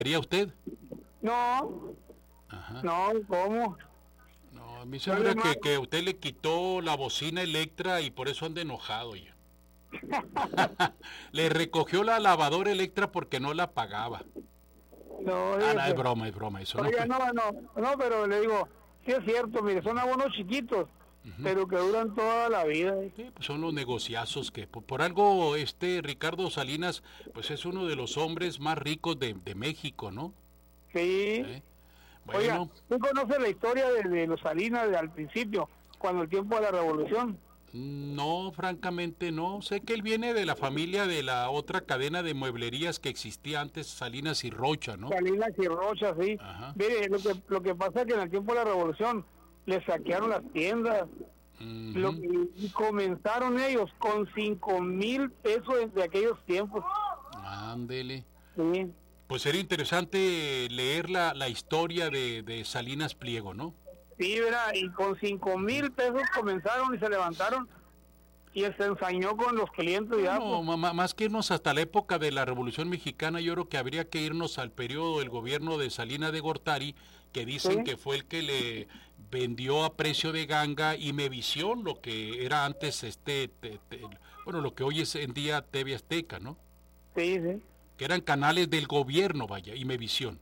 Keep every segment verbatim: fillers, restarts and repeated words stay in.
¿Haría usted? No, Ajá. no, ¿cómo? No, a mí se No, me figura no, que, que usted le quitó la bocina Electra y por eso anda enojado ya. Le recogió la lavadora Electra porque no la pagaba. no, Ah, no, es fíjese. broma, es broma, eso no. Oiga, no, no, no, pero le digo, sí es cierto, mire, son abonos chiquitos, Ujú. pero que duran toda la vida. Sí, pues son los negociazos que por, por algo este Ricardo Salinas pues es uno de los hombres más ricos de, de México, ¿no? Sí. ¿Eh? Oiga, Bueno, ¿tú conoces la historia de, de los Salinas de, al principio, cuando el tiempo de la revolución? no, francamente no. Sé que él viene de la familia de la otra cadena de mueblerías que existía antes, Salinas y Rocha, ¿no? Salinas y Rocha, sí. Ajá. Mire, lo que, lo que pasa es que en el tiempo de la revolución les saquearon las tiendas. Lo Ujú. que, y comenzaron ellos con cinco mil pesos de aquellos tiempos. Ándele. Sí, Pues sería interesante leer la, la historia de, de Salinas Pliego, ¿no? sí, ¿verdad? Y con cinco mil pesos comenzaron y se levantaron y se ensañó con los clientes ya, No, pues. ma- ma- más que irnos hasta la época de la Revolución Mexicana, yo creo que habría que irnos al periodo del gobierno de Salinas de Gortari, que dicen Sí, que fue el que le vendió a precio de ganga Imevisión, lo que era antes este, te- te- bueno, lo que hoy es en día T V Azteca, ¿no? sí, sí, Que eran canales del gobierno, vaya, Imevisión.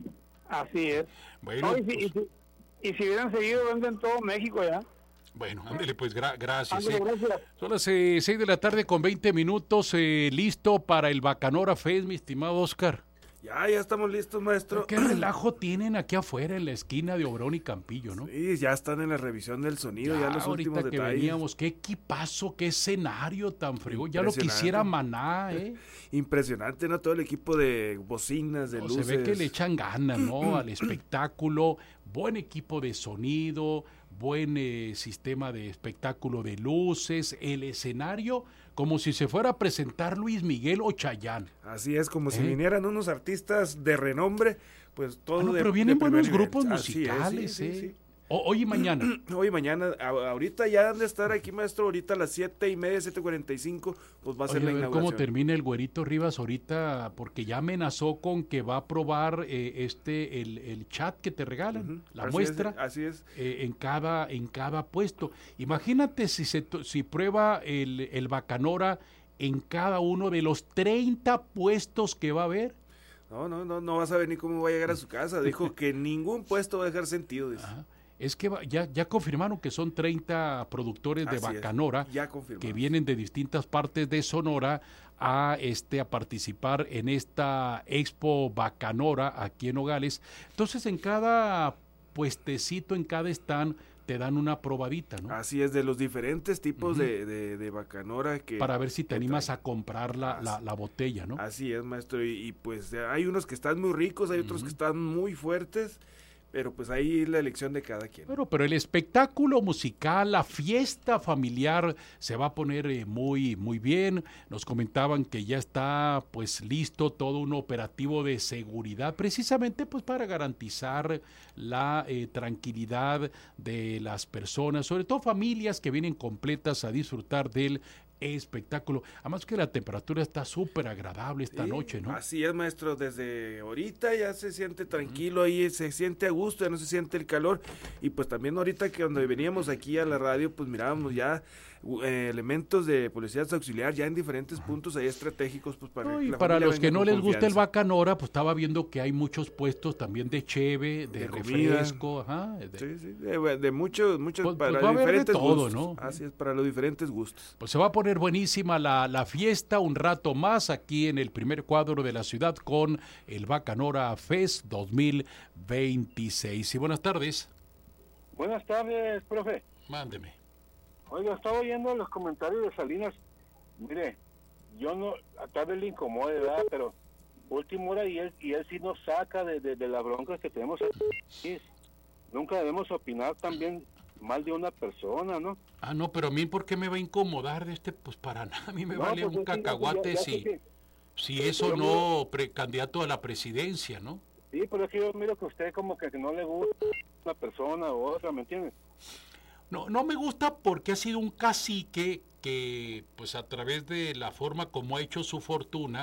así es. No, Bueno, y, si, y, pues, si, y si hubieran seguido, venden todo México ya. bueno, ándele, pues gra- gracias. Ándale, eh. gracias. Son las eh, seis de la tarde con veinte minutos, eh, listo para el Bacanora Fest, mi estimado Oscar. Ya, ya estamos listos, maestro. ¿Qué relajo tienen aquí afuera en la esquina de Obrón y Campillo, no? Sí, ya están en la revisión del sonido, ya, Ya, los ahorita últimos que detalles. veníamos, qué equipazo, qué escenario tan frío. Ya lo Impresionante. quisiera Maná, ¿eh? Impresionante, ¿no? Todo el equipo de bocinas, de No, luces. se ve que le echan ganas, ¿no? Al espectáculo, buen equipo de sonido, buen eh, sistema de espectáculo de luces, el escenario como si se fuera a presentar Luis Miguel o Chayanne. Así es, como si ¿Eh? vinieran unos artistas de renombre, pues todo Ah, no, de, pero vienen de primer buenos nivel. grupos Así es, musicales, sí, ¿eh? sí, sí. O- hoy y mañana. Hoy y mañana, a- ahorita ya han de estar aquí, maestro, ahorita a las siete y media, siete cuarenta y cinco, pues va a ser Oye, la a ver inauguración. cómo termina el güerito Rivas ahorita, porque ya amenazó con que va a probar eh, este el, el chat que te regalan, Ujú, la así muestra es, así es. eh, en cada en cada puesto. Imagínate si se to- si prueba el, el Bacanora en cada uno de los treinta puestos que va a haber. No, no, no, no vas a ver ni cómo va a llegar a su casa. Dijo que ningún puesto va a dejar sentido. Dice. Ajá. Es que va- ya, ya confirmaron que son treinta productores de Así es, Bacanora ya confirmado. que vienen de distintas partes de Sonora a este a participar en esta Expo Bacanora aquí en Nogales. Entonces en cada puestecito, en cada stand te dan una probadita, ¿no? Así es, de los diferentes tipos Ujú. de, de, de bacanora que... Para ver si te que animas traen. a comprar la, la, la botella, ¿no? Así es, maestro, y, y pues hay unos que están muy ricos, hay otros Ujú. que están muy fuertes, pero pues ahí es la elección de cada quien. Pero, pero el espectáculo musical, la fiesta familiar se va a poner eh, muy, muy bien. Nos comentaban que ya está pues listo todo un operativo de seguridad, precisamente pues para garantizar la eh, tranquilidad de las personas, sobre todo familias que vienen completas a disfrutar del espectáculo. Además que la temperatura está súper agradable esta Sí, noche, ¿no? Así es, maestro, desde ahorita ya se siente tranquilo ahí, se siente a gusto, ya no se siente el calor, y pues también ahorita que cuando veníamos aquí a la radio, pues mirábamos ya eh, elementos de policía auxiliar ya en diferentes puntos ahí estratégicos, pues para No, que y la para familia los venga que no con les gusta el confianza. Bacanora, pues estaba viendo que hay muchos puestos también de cheve, de, De comida. refresco, ajá, de- Sí, sí, de, de muchos, muchos, Pues- para pues va a haber de diferentes todo, gustos. ¿no? Así es, para los diferentes gustos. pues se va a poner buenísima la, la fiesta un rato más aquí en el primer cuadro de la ciudad con el Bacanora Fest dos mil veintiséis. Y buenas tardes, Buenas tardes, profe. mándeme. Oiga, estaba oyendo los comentarios de Salinas. Mire, yo no, a tal vez le incomode, ¿verdad? Pero última hora y él, y él sí nos saca de, de, de la bronca que tenemos aquí. Nunca debemos opinar también mal de una persona, ¿no? Ah, no, pero a mí, ¿por qué me va a incomodar de este? Pues para nada, a mí me No, vale pues un es que ya- cacahuate ya- ya sé si, que- si es o yo no precandidato a la presidencia, ¿no? Sí, pero es que yo miro que a usted como que no le gusta una persona u otra, ¿me entiendes? No, no me gusta porque ha sido un cacique que, pues a través de la forma como ha hecho su fortuna,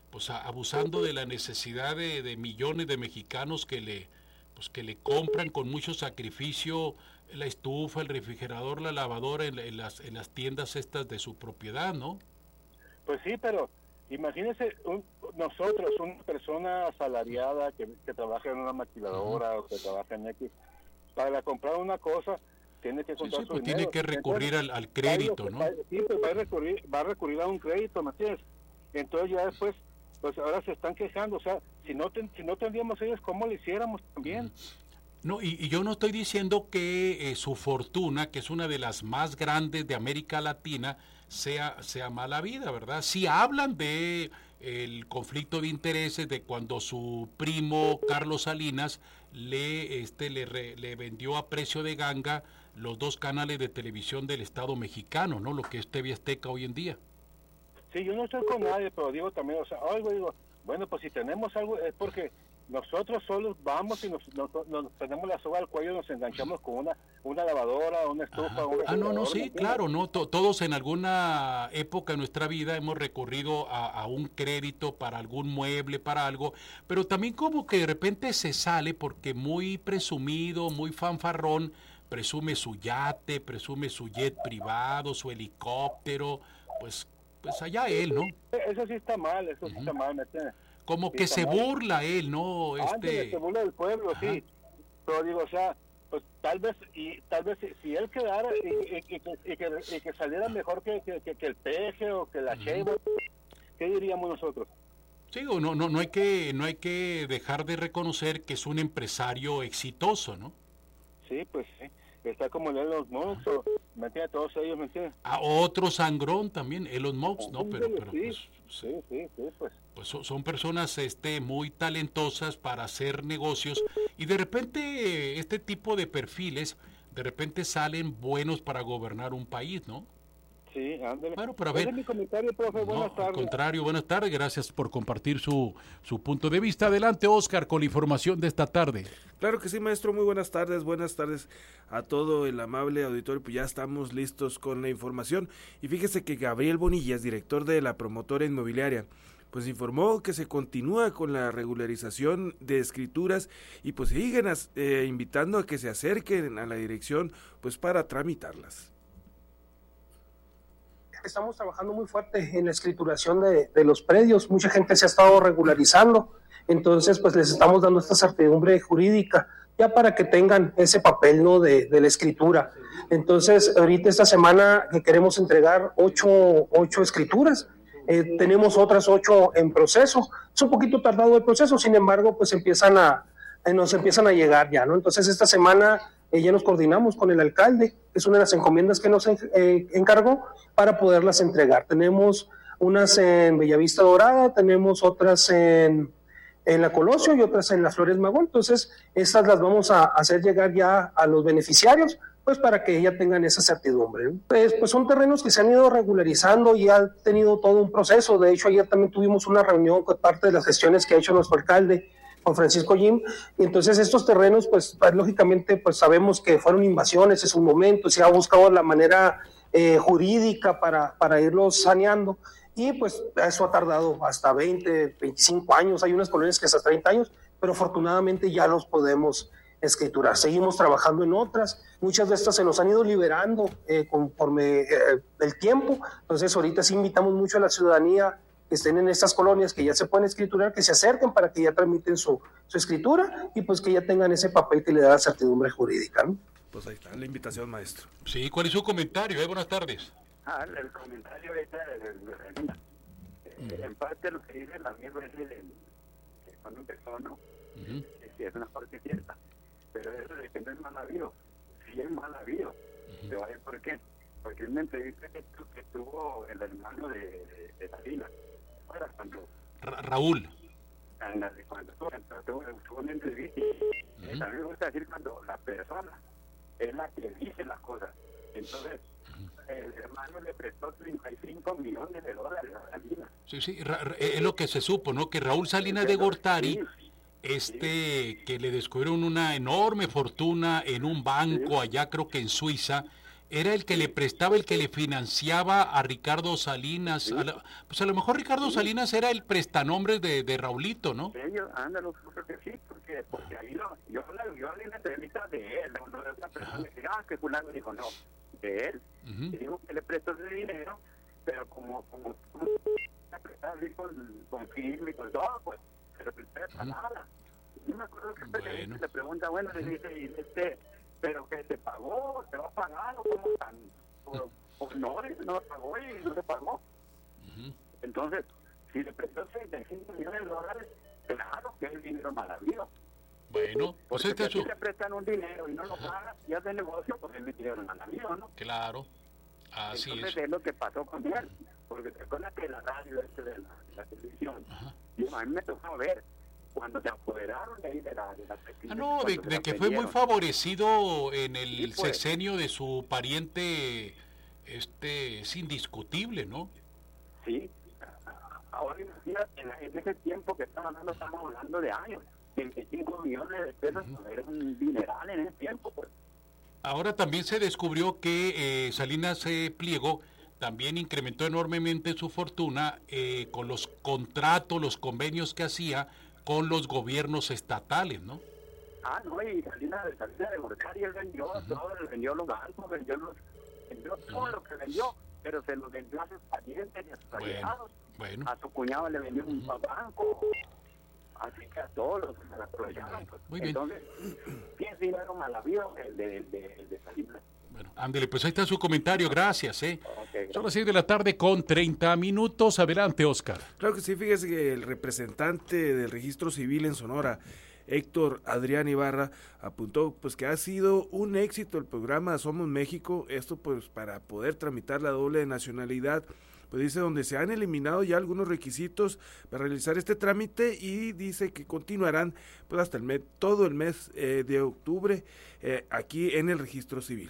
pues a, abusando de la necesidad de, de millones de mexicanos que le, pues que le compran con mucho sacrificio la estufa, el refrigerador, la lavadora en, en las en las tiendas estas de su propiedad, ¿no? Pues sí, pero imagínese un, nosotros, una persona asalariada que, que trabaja en una maquiladora uh-huh. o que trabaja en X, para comprar una cosa tiene que contar sí, sí, su pues dinero. tiene que recurrir Entonces, al, al crédito, va, ¿no? Va, sí, pues va a recurrir, va a recurrir a un crédito, ¿me entiendes? Entonces ya después, pues ahora se están quejando, o sea, si no ten, si no tendríamos ellos, ¿cómo lo hiciéramos también? No, y, y yo no estoy diciendo que eh, su fortuna, que es una de las más grandes de América Latina, sea, sea mala vida, ¿verdad? Sí hablan de el conflicto de intereses de cuando su primo Carlos Salinas le, este, le, re, le vendió a precio de ganga los dos canales de televisión del Estado mexicano, ¿no? Lo que es T V Azteca hoy en día. Sí, yo no estoy con nadie, pero digo también, o sea, algo digo, bueno, pues si tenemos algo es porque nosotros solos vamos y nos, nos, nos tenemos la soga al cuello, nos enganchamos con una una lavadora, una estufa. Una ah, no, no, sí, claro, no, to, todos en alguna época de nuestra vida hemos recurrido a, a un crédito para algún mueble, para algo, pero también como que de repente se sale porque muy presumido, muy fanfarrón, presume su yate, presume su jet privado, su helicóptero, pues, pues allá él, ¿no? Eso sí está mal, eso uh-huh. sí está mal, ¿me entiendes? Como sí que se mal. burla él, ¿no? Este... Ándale, se burla del pueblo, ajá. Sí, pero digo, o sea, pues tal vez y tal vez si, si él quedara y, y, y, y, y, que, y que saliera mejor que, que, que, que el Peje o que la uh-huh. Sheinbaum, ¿qué diríamos nosotros? Sí, no, no, no hay que no hay que dejar de reconocer que es un empresario exitoso, ¿no? Sí, pues sí. Está como el Elon Musk, o, ¿me entiendes? Todos ellos, ¿me entiendes? A otro sangrón también, Elon Musk, ¿no? Pero, pero sí, pues, sí, sí, sí, pues. Pues son, son personas este, muy talentosas para hacer negocios y de repente este tipo de perfiles de repente salen buenos para gobernar un país, ¿no? Sí, ándale. Bueno, pero a ver, ese es mi comentario, profe. Buenas no, tardes. Al contrario, buenas tardes. Gracias por compartir su, su punto de vista. Adelante, Oscar, con la información de esta tarde. Claro que sí, maestro. Muy buenas tardes. Buenas tardes a todo el amable auditorio. Pues ya estamos listos con la información. Y fíjese que Gabriel Bonillas, director de la promotora inmobiliaria, pues informó que se continúa con la regularización de escrituras y pues siguen eh, invitando a que se acerquen a la dirección pues para tramitarlas. Estamos trabajando muy fuerte en la escrituración de, de los predios, mucha gente se ha estado regularizando, entonces pues les estamos dando esta certidumbre jurídica, ya para que tengan ese papel, ¿no?, de, de la escritura. Entonces ahorita esta semana que queremos entregar ocho, ocho escrituras, eh, tenemos otras ocho en proceso, es un poquito tardado el proceso, sin embargo pues empiezan a, eh, nos empiezan a llegar ya, ¿no? Entonces esta semana eh, ya nos coordinamos con el alcalde, que es una de las encomiendas que nos eh, encargó para poderlas entregar. Tenemos unas en Bellavista Dorada, tenemos otras en, en La Colosio y otras en Las Flores Magón. Entonces, estas las vamos a hacer llegar ya a los beneficiarios, pues para que ya tengan esa certidumbre, ¿no? Pues, pues son terrenos que se han ido regularizando y han tenido todo un proceso. De hecho, ayer también tuvimos una reunión con parte de las gestiones que ha hecho nuestro alcalde, Juan Francisco Jim, y entonces estos terrenos, pues, pues lógicamente, pues sabemos que fueron invasiones en su momento, se ha buscado la manera eh, jurídica para, para irlos saneando, y pues eso ha tardado hasta veinte, veinticinco años, hay unas colonias que hasta treinta años, pero afortunadamente ya los podemos escriturar. Seguimos trabajando en otras, muchas de estas se nos han ido liberando eh, conforme eh, el tiempo, entonces ahorita sí invitamos mucho a la ciudadanía que estén en estas colonias, que ya se pueden escriturar, que se acerquen para que ya tramiten su, su escritura y pues que ya tengan ese papel que le da la certidumbre jurídica, ¿no? Pues ahí está la invitación, maestro. Sí, ¿cuál es su comentario? Eh? Buenas tardes. Ah, el comentario está de, de, de, en parte lo que dice el amigo es de, de cuando empezó, ¿no? Uh-huh. Sí, es una parte cierta, pero eso de que no es mal habido, sí es mal habido. Uh-huh. Te voy a decir por qué. Porque en una entrevista que, tu, que tuvo el hermano de, de, de Salinas, ahora cuando... Ra- Raúl. Cuando tuvo, tuvo, tuvo una entrevista, uh-huh. También me gusta decir cuando la persona es la que dice las cosas. Entonces, uh-huh. el hermano le prestó treinta y cinco millones de dólares a Salinas. Sí, sí, ra- ra- es lo que se supo, ¿no? Que Raúl Salinas de Gortari, sí, sí, este, sí. que le descubrieron una enorme fortuna en un banco, sí. allá creo que en Suiza, era el que le prestaba, el que le financiaba a Ricardo Salinas. Sí. A la, pues a lo mejor Ricardo Sí. Salinas era el prestanombres de, de Raulito, ¿no? Ellos, ándalo, creo que sí, porque, porque ahí lo, yo, la, yo leí una entrevista de él, no de otra persona, que dice, ah, que fulano dijo, no, de él, Ujú. y dijo que le prestó ese dinero, pero como, como, como le prestaba así con, con firme y con todo, pues, se le prestó Ujú. nada. Yo me acuerdo que el periodista Bueno. le pregunta, bueno, le dice, y este, pero que te pagó, te va a pagar, o cómo tan, o, o no, no pagó y no le pagó. Ujú. Entonces, si le prestó treinta y cinco millones de dólares, claro que es dinero mal habido. Bueno, pues Porque este es si su... le prestan un dinero y no lo pagan, ya de negocio, pues es dinero mal habido, ¿no? Claro, así Entonces es. es lo que pasó con él. Porque te acuerdas que la radio este de la, la televisión, Ajá. y a mí me tocó ver cuando se apoderaron de ahí de la, de la Ah, no, de, de que fue muy favorecido en el Sí, pues. sexenio de su pariente, este, es indiscutible, ¿no? Sí. Ahora imagínate, en, en ese tiempo que estamos hablando, estamos hablando de años. veinticinco millones de pesos, uh-huh. Era un dineral en ese tiempo, pues. Ahora también se descubrió que eh, Salinas eh, Pliego también incrementó enormemente su fortuna eh, con los contratos, los convenios que hacía con los gobiernos estatales, ¿no? Ah, no, y Salinas, Salinas de Gortari, él vendió uh-huh. todo, él vendió los bancos, vendió, los, vendió todo uh-huh. lo que vendió, pero se lo vendió a sus parientes y a sus allegados. Bueno, bueno. A su cuñado le vendió un uh-huh. banco, así que a todos los que se la aprovecharon. Pues. Muy bien. Entonces, sí es dinero mal habido el de, el de, el de Salinas. Bueno, ándele, pues ahí está su comentario, gracias, ¿eh? Okay, Son las seis de la tarde con treinta minutos, adelante, Oscar. Claro que sí, fíjese que el representante del Registro Civil en Sonora, Héctor Adrián Ibarra, apuntó pues que ha sido un éxito el programa Somos México, esto pues para poder tramitar la doble nacionalidad, pues dice donde se han eliminado ya algunos requisitos para realizar este trámite y dice que continuarán pues hasta el mes, todo el mes eh, de octubre eh, aquí en el Registro Civil.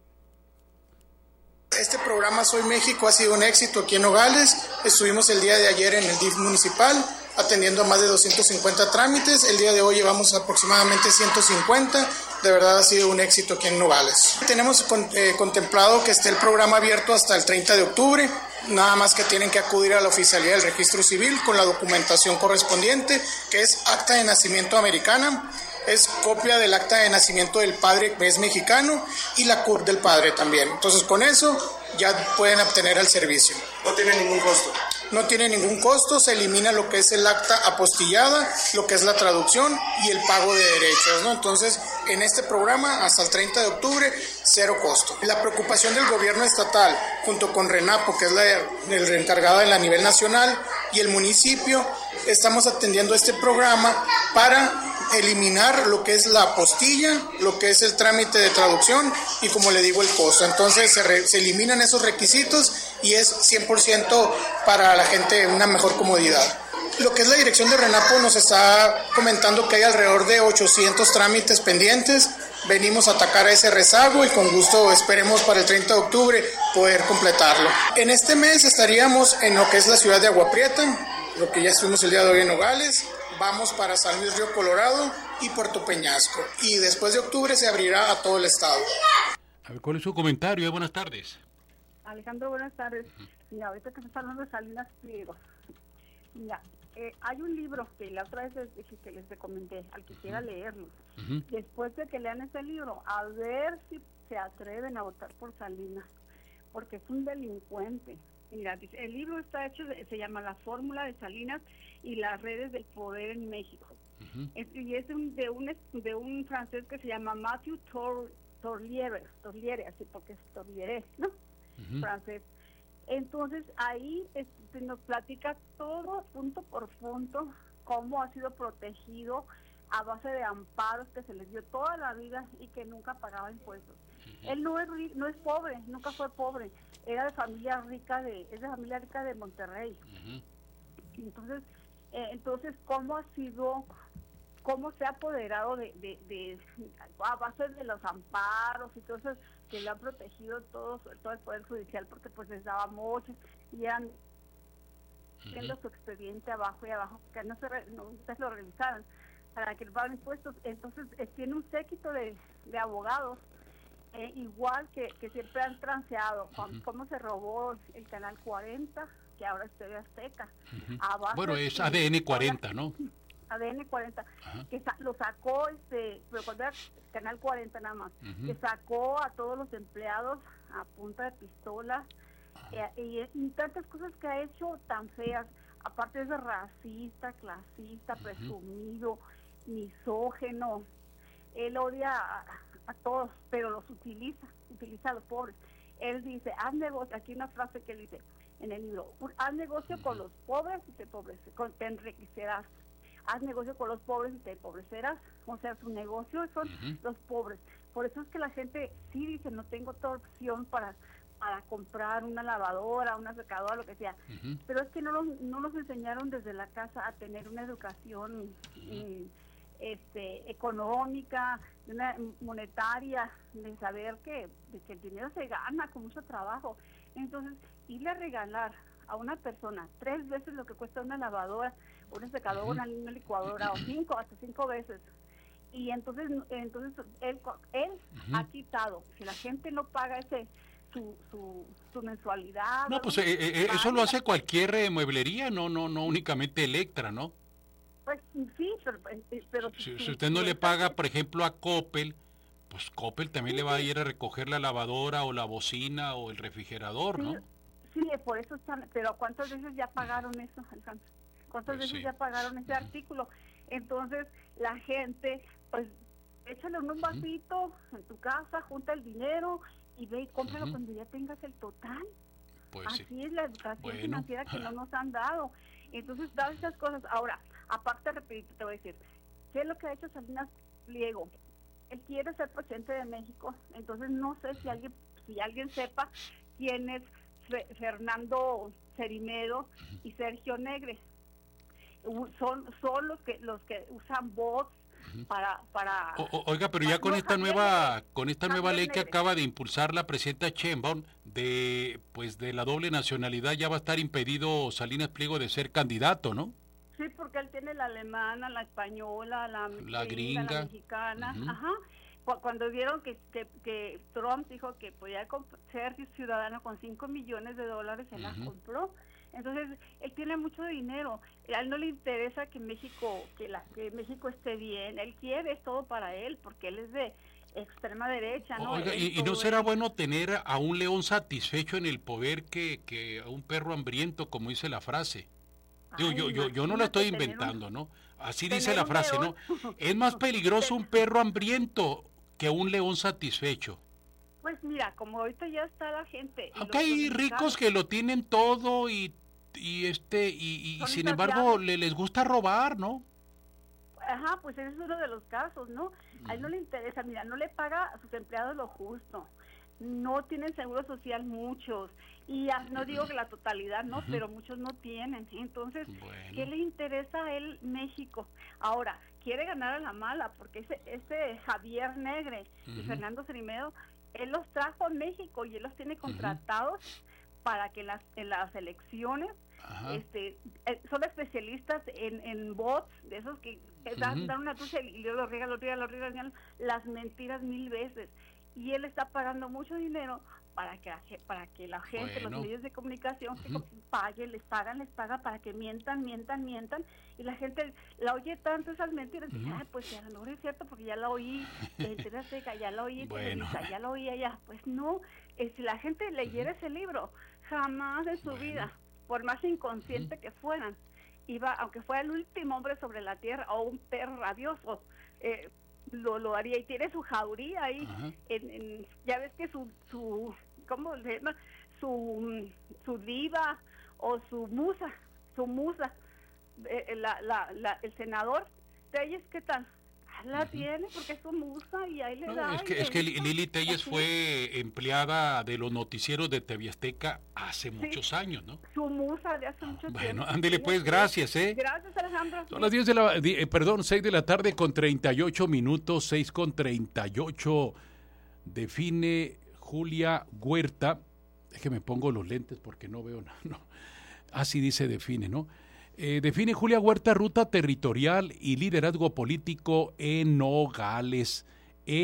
Este programa Soy México ha sido un éxito aquí en Nogales. Estuvimos el día de ayer en el D I F municipal atendiendo a más de doscientos cincuenta trámites. El día de hoy llevamos aproximadamente ciento cincuenta. De verdad ha sido un éxito aquí en Nogales. Tenemos eh, contemplado que esté el programa abierto hasta el treinta de octubre. Nada más que tienen que acudir a la oficialía del Registro Civil con la documentación correspondiente, que es acta de nacimiento americana, es copia del acta de nacimiento del padre, que es mexicano, y la C U R del padre también. Entonces con eso ya pueden obtener el servicio. No tiene ningún costo. No tiene ningún costo, se elimina lo que es el acta apostillada, lo que es la traducción y el pago de derechos, ¿no? Entonces, en este programa, hasta el treinta de octubre, cero costo. La preocupación del gobierno estatal, junto con RENAPO, que es la, la encargada a nivel nacional, y el municipio, estamos atendiendo este programa para eliminar lo que es la apostilla, lo que es el trámite de traducción y, como le digo, el costo. Entonces se, re, se eliminan esos requisitos y es cien por ciento para la gente una mejor comodidad. Lo que es la dirección de RENAPO nos está comentando que hay alrededor de ochocientos trámites pendientes. Venimos a atacar a ese rezago y con gusto esperemos para el treinta de octubre poder completarlo. En este mes estaríamos en lo que es la ciudad de Agua Prieta, lo que ya estuvimos el día de hoy en Nogales. Vamos para San Luis Río Colorado y Puerto Peñasco. Y después de octubre se abrirá a todo el estado. A ver, ¿cuál es su comentario? Buenas tardes. Alejandro, buenas tardes. Mira, ahorita que estás hablando de Salinas Pliego. Mira, eh, hay un libro que la otra vez les dije que les recomendé, al que quiera leerlo. Uh-huh. Después de que lean ese libro, a ver si se atreven a votar por Salinas, porque es un delincuente. Mira, el libro está hecho, de, se llama La Fórmula de Salinas y las redes del poder en México. Uh-huh. es, y es un, de, un, de un francés que se llama Mathieu Tor, Torliere, Torliere, así porque es Torliere, ¿no? Uh-huh. Francés. Entonces ahí este, nos platica todo punto por punto cómo ha sido protegido a base de amparos que se les dio toda la vida y que nunca pagaba impuestos. Uh-huh. Él no es no es pobre, nunca fue pobre, era de familia rica de es de familia rica de Monterrey. Uh-huh. Entonces eh, entonces cómo ha sido cómo se ha apoderado de, de, de a base de los amparos y todo eso que le han protegido todo, todo el Poder Judicial, porque pues les daba muchos y eran haciendo uh-huh. su expediente abajo y abajo, que no se re, no, ustedes lo revisaron para que le paguen impuestos. Entonces eh, tiene un séquito de, de abogados eh, igual que, que siempre han transeado, uh-huh. cómo se robó el Canal cuarenta, que ahora es T V Azteca. Uh-huh. Bueno, es A D N cuarenta, ¿no? A D N cuarenta, uh-huh. que sa- lo sacó, este, pero cuando era Canal cuarenta nada más, uh-huh. que sacó a todos los empleados a punta de pistola, uh-huh. eh, y, y tantas cosas que ha hecho tan feas, aparte de ser racista, clasista, uh-huh. presumido, misógeno. Él odia a, a todos, pero los utiliza, utiliza a los pobres. Él dice, haz negocio, aquí una frase que él dice en el libro, haz negocio uh-huh. con los pobres y te, empobrece, con, te enriquecerás. Haz negocio con los pobres y te empobrecerás. O sea, su negocio son uh-huh. los pobres. Por eso es que la gente sí dice, no tengo otra opción para, para comprar una lavadora, una secadora, lo que sea. Uh-huh. Pero es que no nos, no nos enseñaron desde la casa a tener una educación uh-huh. y, este, económica, una monetaria, de saber que, de que el dinero se gana con mucho trabajo. Entonces, irle a regalar a una persona tres veces lo que cuesta una lavadora, una secadora, uh-huh. una, una licuadora, o cinco, hasta cinco veces. Y entonces, entonces él, él uh-huh. ha quitado, si la gente no paga ese su su, su mensualidad. No, pues eh, eh, eso lo hace cualquier eh, mueblería, no, no, no únicamente Electra, ¿no? Pues sí, pero, pero si, si, si usted no le paga, por ejemplo, a Coppel, pues Coppel también sí, le va a ir a recoger la lavadora o la bocina o el refrigerador, sí, ¿no? Sí, por eso están, pero ¿cuántas veces ya pagaron eso, Alejandro? ¿Cuántas pues veces sí. ya pagaron ese uh-huh. artículo? Entonces, la gente, pues, échale un vasito uh-huh. en tu casa, junta el dinero y ve y cómpralo uh-huh. cuando ya tengas el total. Pues Así sí. es la educación bueno. financiera que no nos han dado. Entonces, todas esas cosas. Ahora, aparte, repito, te voy a decir, ¿qué es lo que ha hecho Salinas Pliego? Él quiere ser presidente de México, entonces no sé si alguien, si alguien sepa quién es Fernando Cerimedo y Sergio Negre. Son, son los que los que usan bots para para o, oiga, pero ya con esta nueva con esta nueva ley que acaba de impulsar la presidenta Sheinbaum de pues de la doble nacionalidad, ya va a estar impedido Salinas Pliego de ser candidato, ¿no? Sí, porque él tiene la alemana, la española, la, la gringa, la mexicana, uh-huh. ajá. Cuando vieron que, que, que Trump dijo que podía ser ciudadano con cinco millones de dólares, él uh-huh. la compró. Entonces, él tiene mucho dinero. A él no le interesa que México que, la, que México esté bien. Él quiere todo para él, porque él es de extrema derecha, ¿no? Oiga, y, y no será es... bueno tener a un león satisfecho en el poder que, que a un perro hambriento, como dice la frase. Digo, Ay, yo, yo, yo no la estoy inventando, un... ¿no? Así dice la frase, ¿no? Es más peligroso un perro hambriento que un león satisfecho. Pues mira, como ahorita ya está la gente... Aunque hay ricos que lo tienen todo y, y este y, y sin embargo le, les gusta robar, ¿no? Ajá, pues ese es uno de los casos, ¿no? A él no le interesa, mira, no le paga a sus empleados lo justo. No tienen seguro social muchos, y ya, no digo que la totalidad no, uh-huh. pero muchos no tienen. Entonces, bueno. ¿qué le interesa a él México? Ahora, quiere ganar a la mala, porque ese, ese Javier Negre uh-huh. y Fernando Cerimedo, él los trajo a México y él los tiene contratados uh-huh. para que en las, en las elecciones uh-huh. este, eh, son especialistas en, en bots, de esos que uh-huh. dan, dan una tuya y luego lo riegan, lo riegan, lo riegan, las mentiras mil veces. Y él está pagando mucho dinero para que la, para que la gente, bueno. los medios de comunicación, uh-huh. que paguen, les pagan, les pagan para que mientan, mientan, mientan, y la gente la oye tanto esas mentiras, uh-huh. y dice, ay, pues ya no es cierto, porque ya la oí, seca, ya la oí, bueno. ya la oí allá. Pues no, eh, si la gente leyera uh-huh. ese libro, jamás en su bueno. vida, por más inconsciente uh-huh. que fueran, iba, aunque fuera el último hombre sobre la tierra, o un perro rabioso, eh, Lo, lo haría, y tiene su jauría ahí en, en, ya ves que su su ¿cómo se llama? su su diva o su musa su musa eh, la, la, la, el senador Telles, ¿qué tal? La uh-huh. tiene porque es su musa y ahí le no, da es que, es que Lili Telles así. Fue empleada de los noticieros de T V Azteca hace sí, muchos años, ¿no? Su musa de hace mucho bueno, tiempo. Bueno, ándele pues, gracias, ¿eh? Gracias, Alejandro. Son las diez de la, eh, perdón, seis de la tarde con treinta y ocho minutos, seis con treinta y ocho, define Julia Huerta, déjeme pongo los lentes porque no veo nada, no. Así dice define, ¿no? Eh, define Julia Huerta ruta territorial y liderazgo político en Nogales. Este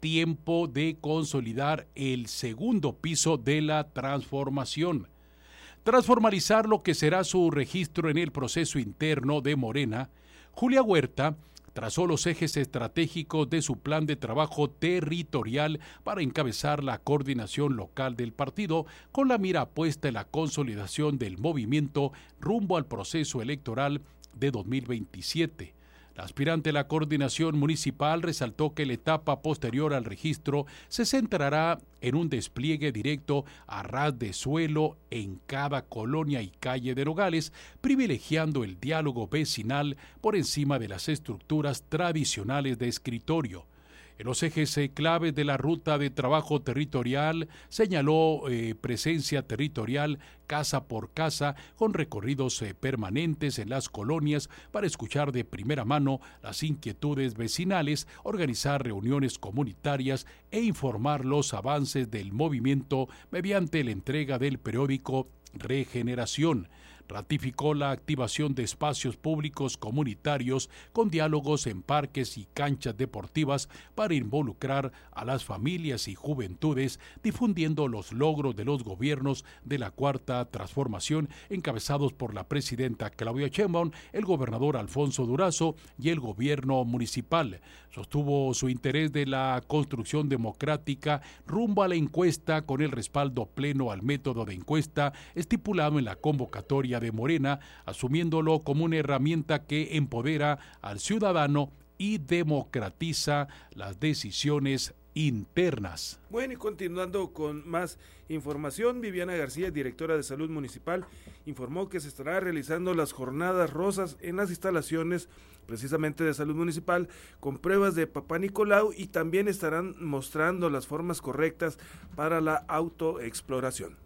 tiempo de consolidar el segundo piso de la transformación. Tras formalizar lo que será su registro en el proceso interno de Morena, Julia Huerta trazó los ejes estratégicos de su plan de trabajo territorial para encabezar la coordinación local del partido, con la mira puesta en la consolidación del movimiento rumbo al proceso electoral de dos mil veintisiete. La aspirante a la coordinación municipal resaltó que la etapa posterior al registro se centrará en un despliegue directo a ras de suelo en cada colonia y calle de Nogales, privilegiando el diálogo vecinal por encima de las estructuras tradicionales de escritorio. En los ejes eh, claves de la ruta de trabajo territorial señaló eh, presencia territorial casa por casa, con recorridos eh, permanentes en las colonias para escuchar de primera mano las inquietudes vecinales, organizar reuniones comunitarias e informar los avances del movimiento mediante la entrega del periódico Regeneración. Ratificó la activación de espacios públicos comunitarios con diálogos en parques y canchas deportivas para involucrar a las familias y juventudes, difundiendo los logros de los gobiernos de la Cuarta Transformación, encabezados por la presidenta Claudia Sheinbaum, el gobernador Alfonso Durazo y el gobierno municipal. Sostuvo su interés de la construcción democrática rumbo a la encuesta, con el respaldo pleno al método de encuesta estipulado en la convocatoria de Morena, asumiéndolo como una herramienta que empodera al ciudadano y democratiza las decisiones internas. Bueno, y continuando con más información, Viviana García, directora de Salud Municipal, informó que se estará realizando las jornadas rosas en las instalaciones precisamente de Salud Municipal con pruebas de Papá Nicolau, y también estarán mostrando las formas correctas para la autoexploración.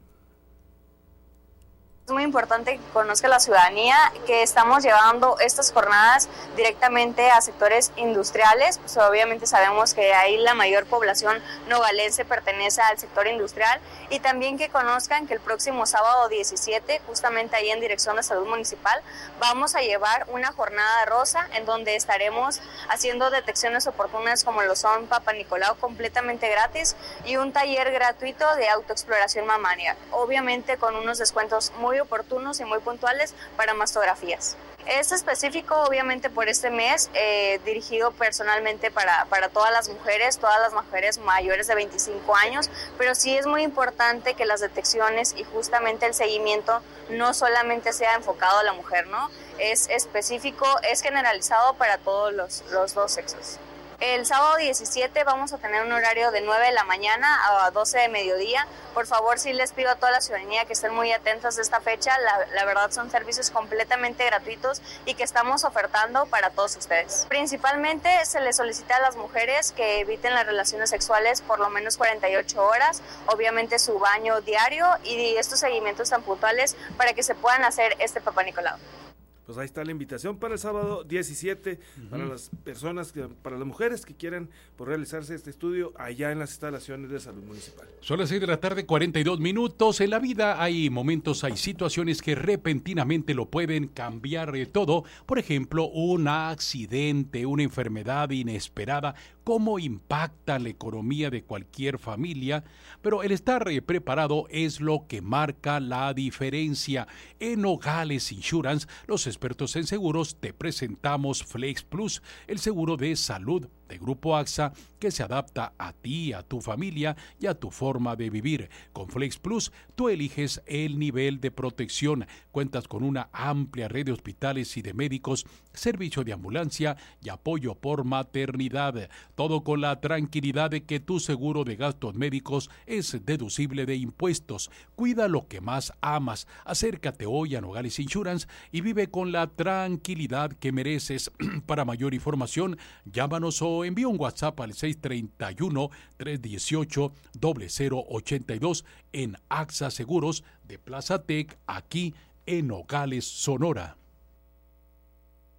Es muy importante que conozca la ciudadanía que estamos llevando estas jornadas directamente a sectores industriales, pues obviamente sabemos que ahí la mayor población nogalense pertenece al sector industrial, y también que conozcan que el próximo sábado diecisiete, justamente ahí en Dirección de Salud Municipal, vamos a llevar una jornada rosa en donde estaremos haciendo detecciones oportunas como lo son Papá Nicolau completamente gratis, y un taller gratuito de autoexploración mamaria, obviamente con unos descuentos muy oportunos y muy puntuales para mastografías. Es específico obviamente por este mes, eh, dirigido personalmente para, para todas las mujeres, todas las mujeres mayores de veinticinco años, pero sí es muy importante que las detecciones y justamente el seguimiento no solamente sea enfocado a la mujer, ¿no? Es específico, es generalizado para todos los, los dos sexos. El sábado diecisiete vamos a tener un horario de nueve de la mañana a doce de mediodía. Por favor, sí les pido a toda la ciudadanía que estén muy atentos de esta fecha. La, la verdad son servicios completamente gratuitos y que estamos ofertando para todos ustedes. Principalmente se les solicita a las mujeres que eviten las relaciones sexuales por lo menos cuarenta y ocho horas, obviamente su baño diario y estos seguimientos tan puntuales para que se puedan hacer este Papá Nicolau. Pues ahí está la invitación para el sábado diecisiete, uh-huh. para las personas, que, para las mujeres que quieran por realizarse este estudio allá en las instalaciones de Salud Municipal. Son las seis de la tarde, cuarenta y dos minutos. En la vida hay momentos, hay situaciones que repentinamente lo pueden cambiar todo. Por ejemplo, un accidente, una enfermedad inesperada, cómo impacta la economía de cualquier familia, pero el estar preparado es lo que marca la diferencia. En Nogales Insurance, los expertos en seguros, te presentamos Flex Plus, el seguro de salud de Grupo AXA que se adapta a ti, a tu familia y a tu forma de vivir. Con Flex Plus, tú eliges el nivel de protección. Cuentas con una amplia red de hospitales y de médicos, servicio de ambulancia y apoyo por maternidad. Todo con la tranquilidad de que tu seguro de gastos médicos es deducible de impuestos. Cuida lo que más amas. Acércate hoy a Nogales Insurance y vive con la tranquilidad que mereces. Para mayor información, llámanos o envía un WhatsApp al seis treinta y uno, trescientos dieciocho, cero cero ochenta y dos en AXA Seguros de Plaza Tec, aquí en Nogales, Sonora.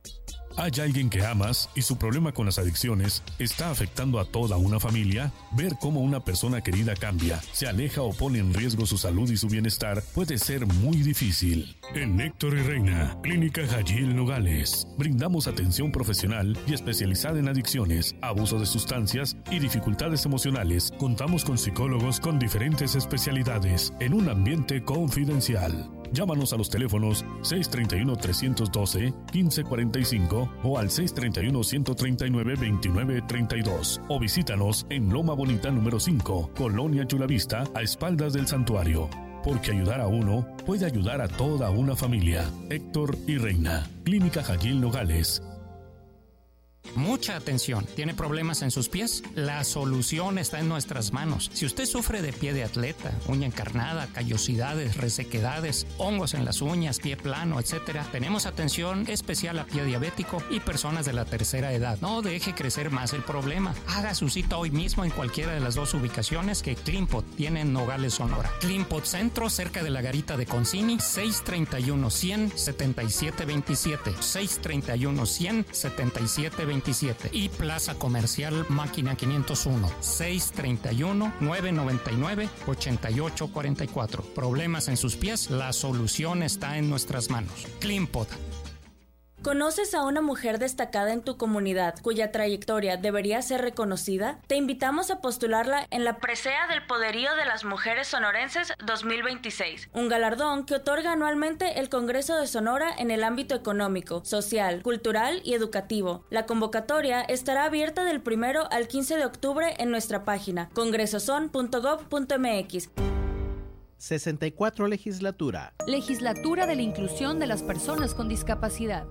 ¿Hay alguien que amas y su problema con las adicciones está afectando a toda una familia? Ver cómo una persona querida cambia, se aleja o pone en riesgo su salud y su bienestar puede ser muy difícil. En Héctor y Reina, Clínica Jayil Nogales, brindamos atención profesional y especializada en adicciones, abuso de sustancias y dificultades emocionales. Contamos con psicólogos con diferentes especialidades en un ambiente confidencial. Llámanos a los teléfonos seis tres uno, tres uno dos, uno cinco cuatro cinco o al seis tres uno, uno tres nueve, dos nueve tres dos o visítanos en Loma Bonita número cinco, Colonia Chulavista, a espaldas del santuario. Porque ayudar a uno puede ayudar a toda una familia. Héctor y Reina, Clínica Jayil Nogales. Mucha atención. ¿Tiene problemas en sus pies? La solución está en nuestras manos. Si usted sufre de pie de atleta, uña encarnada, callosidades, resequedades, hongos en las uñas, pie plano, etcétera, tenemos atención especial a pie diabético y personas de la tercera edad. No deje crecer más el problema. Haga su cita hoy mismo en cualquiera de las dos ubicaciones que Clinpot tiene en Nogales, Sonora. Clinpot Centro, cerca de la garita de Concini, seis tres uno, cien, setenta y siete veintisiete. seis tres uno, cien, setenta y siete veintisiete. Y Plaza Comercial Máquina quinientos uno, seis tres uno, nueve nueve nueve, ocho ocho cuatro cuatro. Problemas en sus pies, la solución está en nuestras manos. Clinpot. ¿Conoces a una mujer destacada en tu comunidad cuya trayectoria debería ser reconocida? Te invitamos a postularla en la Presea del Poderío de las Mujeres Sonorenses dos mil veintiséis, un galardón que otorga anualmente el Congreso de Sonora en el ámbito económico, social, cultural y educativo. La convocatoria estará abierta del primero al quince de octubre en nuestra página congresoson punto gob punto mx. sesenta y cuatro Legislatura. Legislatura de la Inclusión de las Personas con Discapacidad.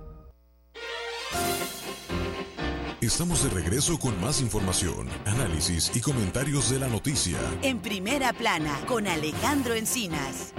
Estamos de regreso con más información, análisis y comentarios de la noticia. En Primera Plana, con Alejandro Encinas.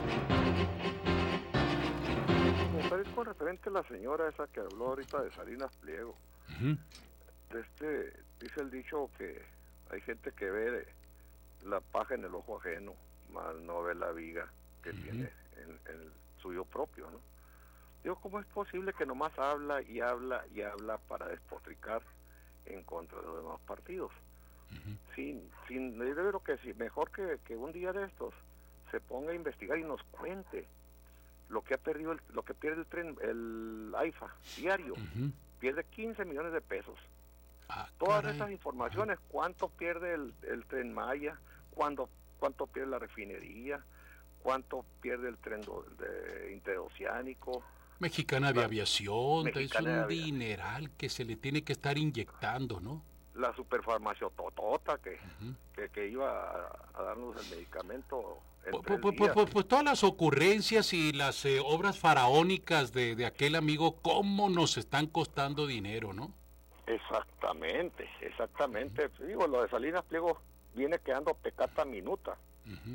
Comentario con referente a la señora esa que habló ahorita de Salinas Pliego. Uh-huh. Este, dice el dicho que hay gente que ve la paja en el ojo ajeno, más no ve la viga que uh-huh. tiene en, en el suyo propio, ¿no? Digo, ¿cómo es posible que nomás habla y habla y habla para despotricar en contra de los demás partidos? Uh-huh. Sin, sin, yo creo que sí, mejor que, que un día de estos se ponga a investigar y nos cuente lo que ha perdido, el, lo que pierde el tren, el AIFA diario, uh-huh. pierde quince millones de pesos. Ah, Todas caray. Esas informaciones, cuánto pierde el, el Tren Maya, cuánto, cuánto pierde la refinería, cuánto pierde el tren de interoceánico. Mexicana de Aviación, Mexicana es un de aviación. dineral que se le tiene que estar inyectando, ¿no? La superfarmaciototota que, uh-huh. que, que iba a, a darnos el medicamento en pues, tres pues, días. Pues, pues todas las ocurrencias y las eh, obras faraónicas de, de aquel amigo, ¿cómo nos están costando dinero, no? Exactamente, exactamente. Uh-huh. Digo, lo de Salinas Pliego viene quedando pecata minuta. Uh-huh.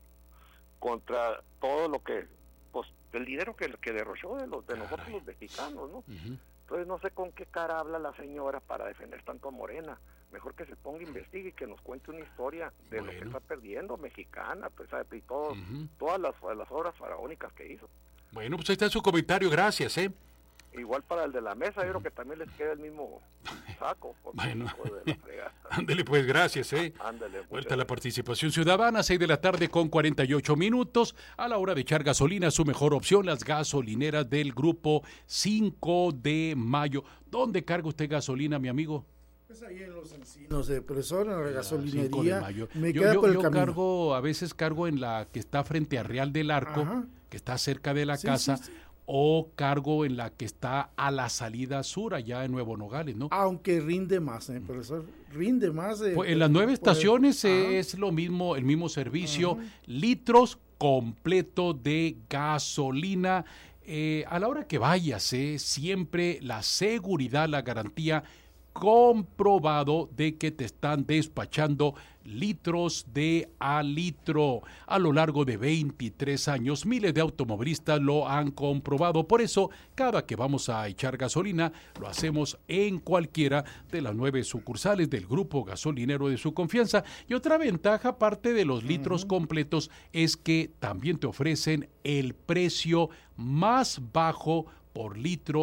Contra todo lo que, pues, el dinero que, que derrochó de, los, de nosotros los mexicanos, ¿no? Uh-huh. Entonces no sé con qué cara habla la señora para defender tanto a Morena. Mejor que se ponga a investigar y que nos cuente una historia de bueno. lo que está perdiendo Mexicana, pues, y todo, uh-huh. todas las, las obras faraónicas que hizo. Bueno, pues ahí está su comentario, gracias, ¿eh? Igual para el de la mesa, yo creo que también les queda el mismo saco. Bueno, ándele pues, gracias, ¿eh? Ándale. Vuelta a la participación ciudadana, seis de la tarde con cuarenta y ocho minutos. A la hora de echar gasolina, su mejor opción, las gasolineras del grupo cinco de mayo. ¿Dónde carga usted gasolina, mi amigo? Pues ahí en Los Encinos, de profesor, en la gasolinería. Me yo, queda yo, por el yo camino. cargo, a veces cargo en la que está frente a Real del Arco, Ajá. que está cerca de la sí, casa. Sí, sí. O cargo en la que está a la salida sur, allá en Nuevo Nogales, ¿no? Aunque rinde más, ¿eh, profesor? Rinde más. Eh, pues en las nueve estaciones el... es lo mismo, el mismo servicio, Ajá. litros completo de gasolina. Eh, a la hora que vayas, eh, siempre la seguridad, la garantía, comprobado de que te están despachando litros de a litro. A lo largo de veintitrés años, miles de automovilistas lo han comprobado. Por eso, cada que vamos a echar gasolina, lo hacemos en cualquiera de las nueve sucursales del grupo gasolinero de su confianza. Y otra ventaja, aparte de los litros uh-huh. completos, es que también te ofrecen el precio más bajo por litro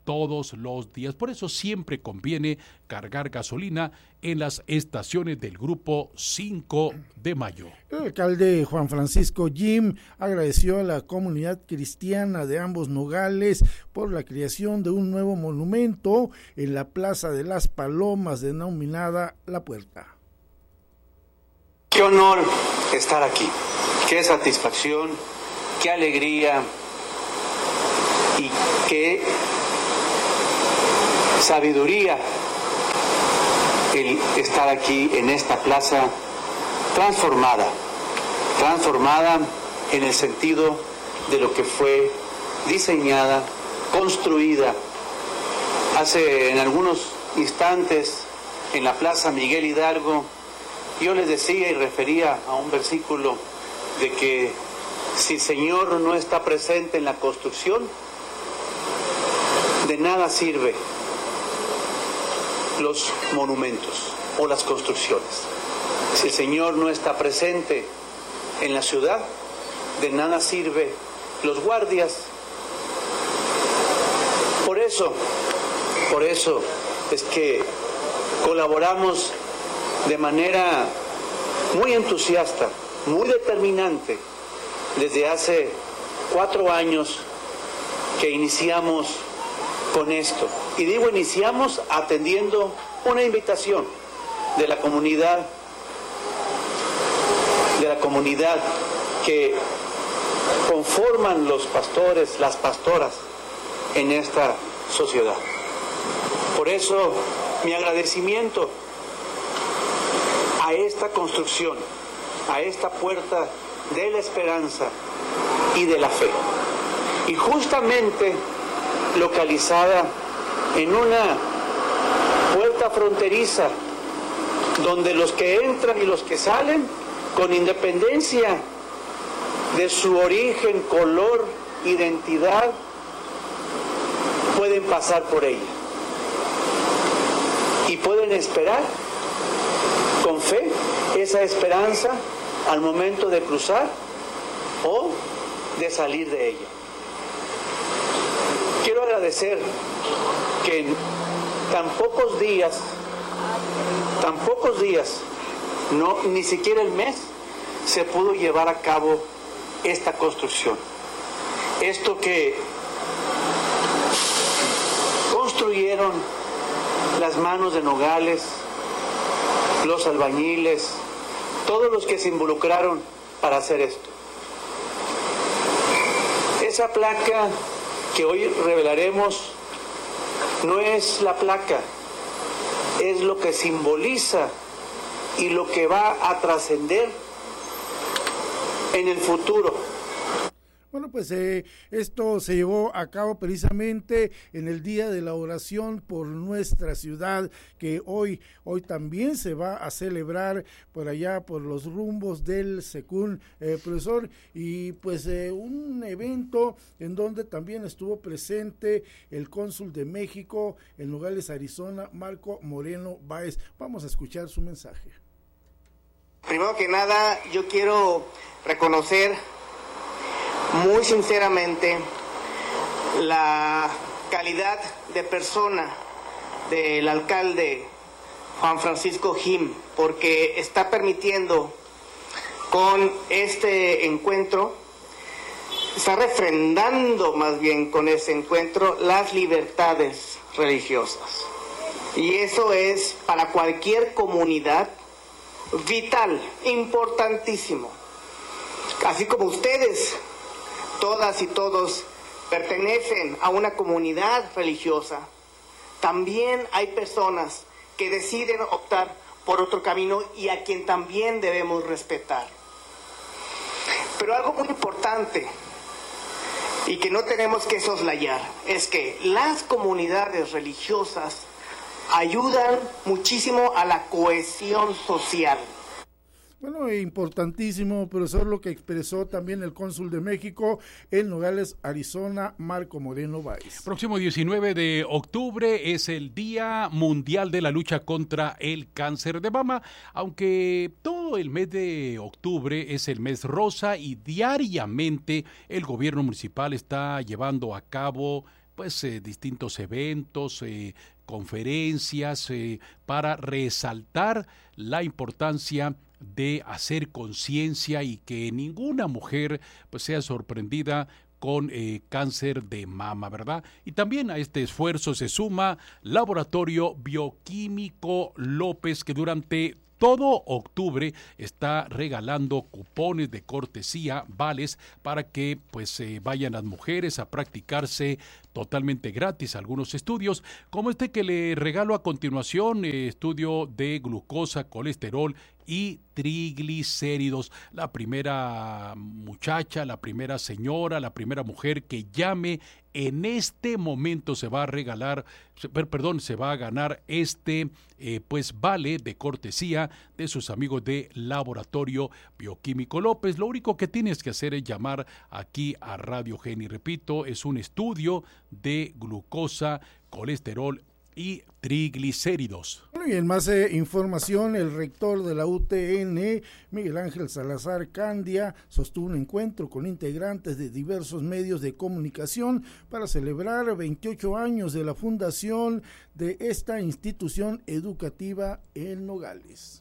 todos los días. Por eso siempre conviene cargar gasolina en las estaciones del Grupo cinco de mayo. El alcalde Juan Francisco Jim agradeció a la comunidad cristiana de ambos Nogales por la creación de un nuevo monumento en la Plaza de las Palomas denominada La Puerta. Qué honor estar aquí, qué satisfacción, qué alegría y qué sabiduría el estar aquí en esta plaza transformada, transformada en el sentido de lo que fue diseñada, construida hace en algunos instantes en la Plaza Miguel Hidalgo. Yo les decía y refería a un versículo de que si el Señor no está presente en la construcción, de nada sirve los monumentos o las construcciones. Si el Señor no está presente en la ciudad, de nada sirve los guardias. Por eso, por eso es que colaboramos de manera muy entusiasta, muy determinante, desde hace cuatro años que iniciamos con esto. Y digo iniciamos atendiendo una invitación de la comunidad, de la comunidad que conforman los pastores, las pastoras en esta sociedad. Por eso mi agradecimiento a esta construcción, a esta puerta de la esperanza y de la fe. Y justamente localizada en una puerta fronteriza donde los que entran y los que salen, con independencia de su origen, color, identidad, pueden pasar por ella y pueden esperar con fe esa esperanza al momento de cruzar o de salir de ella. Quiero agradecer que en tan pocos días, tan pocos días, no, ni siquiera el mes, se pudo llevar a cabo esta construcción. Esto que construyeron las manos de Nogales, los albañiles, todos los que se involucraron para hacer esto. Esa placa que hoy revelaremos no es la placa, es lo que simboliza y lo que va a trascender en el futuro. Bueno, pues eh, esto se llevó a cabo precisamente en el Día de la Oración por nuestra ciudad, que hoy, hoy también se va a celebrar por allá, por los rumbos del Secún, eh, profesor, y pues eh, un evento en donde también estuvo presente el cónsul de México en Nogales, Arizona, Marco Moreno Báez. Vamos a escuchar su mensaje. Primero que nada, yo quiero reconocer muy sinceramente la calidad de persona del alcalde Juan Francisco Jim, porque está permitiendo con este encuentro, está refrendando más bien con ese encuentro las libertades religiosas. Y eso es para cualquier comunidad vital, importantísimo. Así como ustedes, todas y todos, pertenecen a una comunidad religiosa, también hay personas que deciden optar por otro camino y a quien también debemos respetar. Pero algo muy importante y que no tenemos que soslayar es que las comunidades religiosas ayudan muchísimo a la cohesión social. Bueno, importantísimo, profesor, lo que expresó también el cónsul de México en Nogales, Arizona, Marco Moreno Báez. Próximo diecinueve de octubre es el Día Mundial de la Lucha contra el Cáncer de Mama, aunque todo el mes de octubre es el mes rosa y diariamente el gobierno municipal está llevando a cabo pues eh, distintos eventos, eh, conferencias, eh, para resaltar la importancia de hacer conciencia y que ninguna mujer pues sea sorprendida con eh, cáncer de mama, ¿verdad? Y también a este esfuerzo se suma Laboratorio Bioquímico López, que durante todo octubre está regalando cupones de cortesía, vales, para que pues eh, vayan las mujeres a practicarse totalmente gratis algunos estudios, como este que le regalo a continuación, eh, estudio de glucosa, colesterol y triglicéridos. La primera muchacha, la primera señora, la primera mujer que llame en este momento se va a regalar, perdón, se va a ganar este eh, pues vale de cortesía de sus amigos de Laboratorio Bioquímico López. Lo único que tienes que hacer es llamar aquí a Radio Geni. Repito, es un estudio de glucosa, colesterol y triglicéridos. Bueno, y en más eh, información, el rector de la U T N, Miguel Ángel Salazar Candia, sostuvo un encuentro con integrantes de diversos medios de comunicación para celebrar veintiocho años de la fundación de esta institución educativa en Nogales.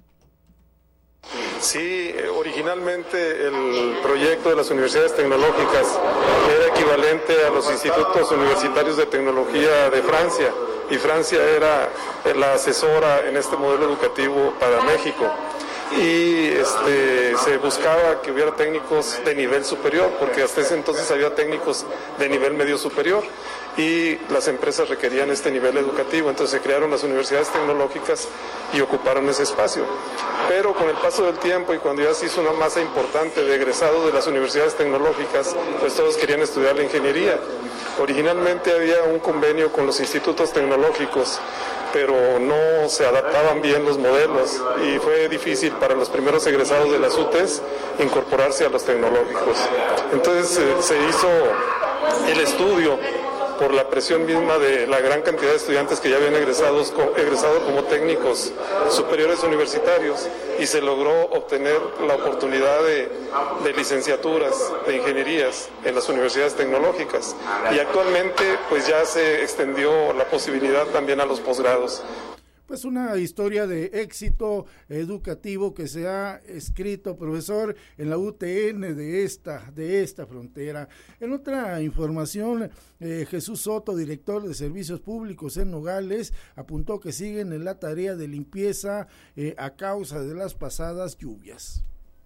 Sí, originalmente el proyecto de las universidades tecnológicas era equivalente a los institutos universitarios de tecnología de Francia, y Francia era la asesora en este modelo educativo para México. Y este, se buscaba que hubiera técnicos de nivel superior, porque hasta ese entonces había técnicos de nivel medio superior y las empresas requerían este nivel educativo, entonces se crearon las universidades tecnológicas y ocuparon ese espacio. Pero con el paso del tiempo y cuando ya se hizo una masa importante de egresados de las universidades tecnológicas, pues todos querían estudiar la ingeniería. Originalmente había un convenio con los institutos tecnológicos, pero no se adaptaban bien los modelos y fue difícil para los primeros egresados de las U T E S incorporarse a los tecnológicos. Entonces eh, se hizo el estudio por la presión misma de la gran cantidad de estudiantes que ya habían egresados, egresado como técnicos superiores universitarios, y se logró obtener la oportunidad de, de licenciaturas de ingenierías en las universidades tecnológicas, y actualmente pues ya se extendió la posibilidad también a los posgrados. Pues una historia de éxito educativo que se ha escrito, profesor, en la U T N de esta, de esta frontera. En otra información, eh, Jesús Soto, director de Servicios Públicos en Nogales, apuntó que siguen en la tarea de limpieza eh, a causa de las pasadas lluvias.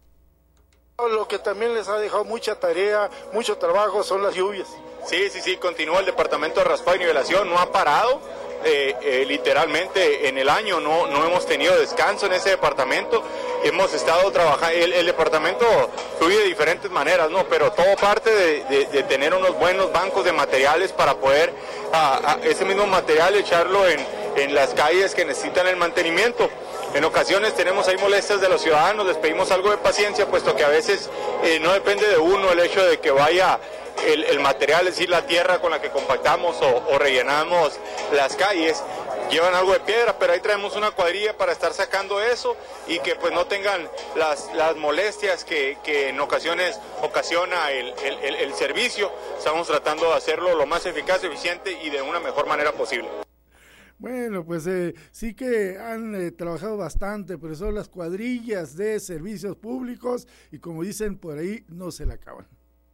Lo que también les ha dejado mucha tarea, mucho trabajo son las lluvias. Sí, sí, sí, continúa el departamento de raspado y nivelación, no ha parado. Eh, eh, literalmente en el año no, no hemos tenido descanso en ese departamento, hemos estado trabajando, el, el departamento fluye de diferentes maneras, ¿no? Pero todo parte de, de, de tener unos buenos bancos de materiales para poder a, a ese mismo material echarlo en, en las calles que necesitan el mantenimiento. En ocasiones tenemos ahí molestias de los ciudadanos, les pedimos algo de paciencia, puesto que a veces eh, no depende de uno el hecho de que vaya El, el material, es decir, la tierra con la que compactamos o, o rellenamos las calles, llevan algo de piedra, pero ahí traemos una cuadrilla para estar sacando eso y que pues no tengan las, las molestias que, que en ocasiones ocasiona el, el, el, el servicio. Estamos tratando de hacerlo lo más eficaz, eficiente y de una mejor manera posible. Bueno, pues eh, sí que han eh, trabajado bastante, pero son las cuadrillas de servicios públicos y como dicen por ahí, no se la acaban.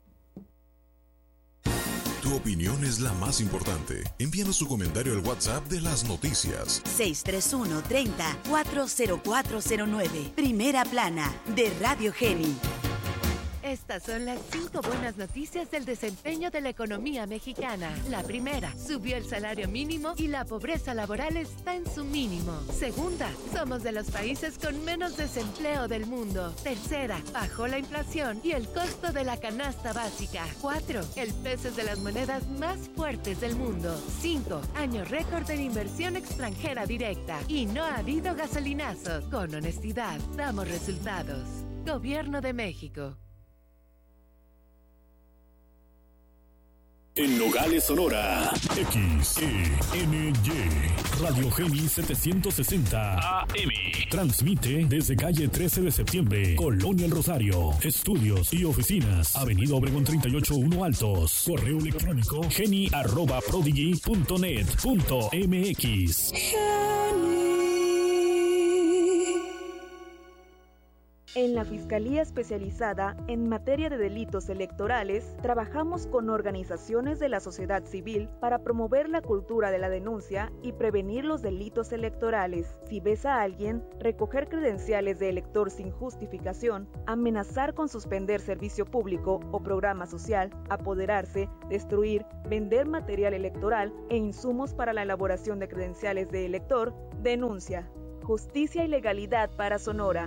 Tu opinión es la más importante. Envíanos tu comentario al WhatsApp de las noticias. seis tres uno, treinta, cuatro cero cuatro cero nueve. Primera plana de Radio Geni. Estas son las cinco buenas noticias del desempeño de la economía mexicana. La primera, subió el salario mínimo y la pobreza laboral está en su mínimo. Segunda, somos de los países con menos desempleo del mundo. Tercera, bajó la inflación y el costo de la canasta básica. Cuatro, el peso es de las monedas más fuertes del mundo. Cinco, año récord en inversión extranjera directa. Y no ha habido gasolinazos. Con honestidad, damos resultados. Gobierno de México. En Nogales, Sonora, X E N Y, Radio Geni setecientos sesenta A M. Transmite desde calle trece de septiembre, Colonia El Rosario. Estudios y oficinas, Avenida Obregón treinta y ocho uno Altos. Correo electrónico geni arroba prodigy punto net punto m x. En la Fiscalía Especializada en Materia de Delitos Electorales, trabajamos con organizaciones de la sociedad civil para promover la cultura de la denuncia y prevenir los delitos electorales. Si ves a alguien recoger credenciales de elector sin justificación, amenazar con suspender servicio público o programa social, apoderarse, destruir, vender material electoral e insumos para la elaboración de credenciales de elector, denuncia. Justicia y legalidad para Sonora.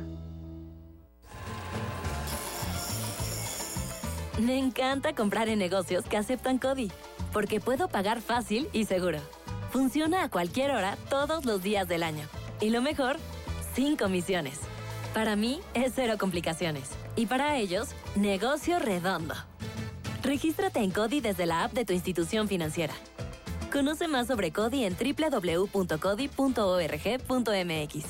Me encanta comprar en negocios que aceptan CODI, porque puedo pagar fácil y seguro. Funciona a cualquier hora, todos los días del año. Y lo mejor, sin comisiones. Para mí, es cero complicaciones. Y para ellos, negocio redondo. Regístrate en CODI desde la app de tu institución financiera. Conoce más sobre CODI en doble u doble u doble u punto codi punto org punto m x.